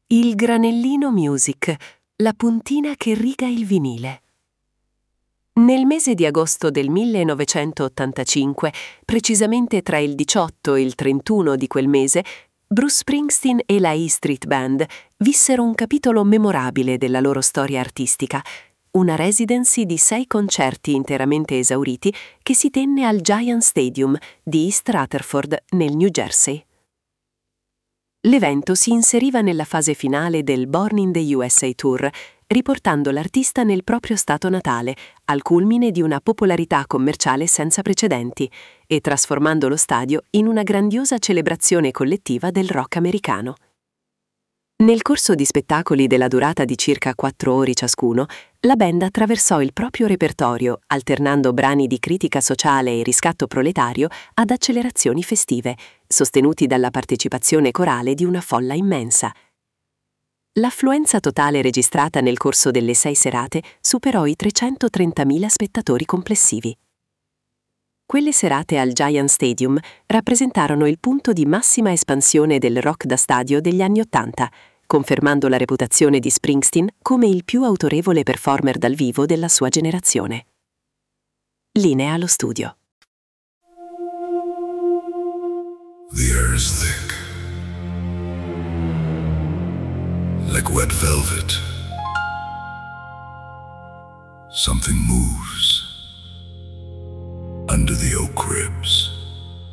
Il Granellino Music, la puntina che riga il vinile. Nel mese di agosto del 1985, precisamente tra il 18 e il 31 di quel mese, Bruce Springsteen e la E Street Band vissero un capitolo memorabile della loro storia artistica, una residency di 6 concerti interamente esauriti che si tenne al Giant Stadium di East Rutherford, nel New Jersey. L'evento si inseriva nella fase finale del Born in the USA Tour, riportando l'artista nel proprio stato natale, al culmine di una popolarità commerciale senza precedenti, e trasformando lo stadio in una grandiosa celebrazione collettiva del rock americano. Nel corso di spettacoli della durata di circa 4 ore ciascuno, la band attraversò il proprio repertorio, alternando brani di critica sociale e riscatto proletario ad accelerazioni festive, sostenuti dalla partecipazione corale di una folla immensa. L'affluenza totale registrata nel corso delle 6 serate superò i 330.000 spettatori complessivi. Quelle serate al Giant Stadium rappresentarono il punto di massima espansione del rock da stadio degli anni '80, confermando la reputazione di Springsteen come il più autorevole performer dal vivo della sua generazione. Linea allo studio. The air is thick, like wet velvet. Something moves under the oak ribs.